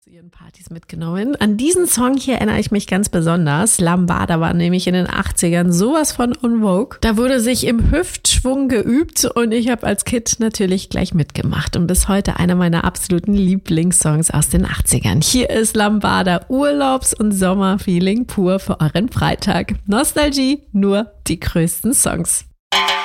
zu ihren Partys mitgenommen. An diesen Song hier erinnere ich mich ganz besonders. Lambada war nämlich in den 80ern sowas von en vogue. Da wurde sich im Hüftschwung geübt und ich habe als Kind natürlich gleich mitgemacht und bis heute einer meiner absoluten Lieblingssongs aus den 80ern. Hier ist Lambada, Urlaubs- und Sommerfeeling pur für euren Freitag. Nostalgie, nur die größten Songs.